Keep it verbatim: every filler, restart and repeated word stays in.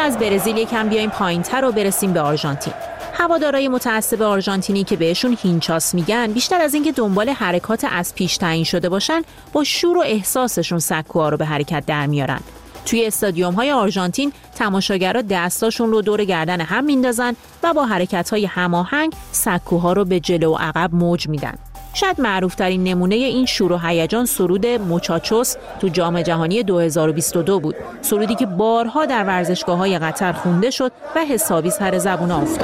از برزیل یکم بیایم پایین‌تر و برسیم به آرژانتین. هوادارهای متعصب آرژانتینی که بهشون هینچاس میگن، بیشتر از اینکه دنبال حرکات از پیش تعیین شده باشن، با شور و احساسشون سکوها رو به حرکت در میارن. توی استادیوم‌های آرژانتین تماشاگرها دستاشون رو دور گردن هم میندازن و با حرکت‌های هماهنگ سکوها رو به جلو و عقب موج میدن. شاید معروف‌ترین نمونه این شور و هیجان سرود موچاچوس تو جام جهانی دو هزار و بیست و دو بود. سرودی که بارها در ورزشگاه‌های قطر خونده شد و حسابی سر زبون افتاد.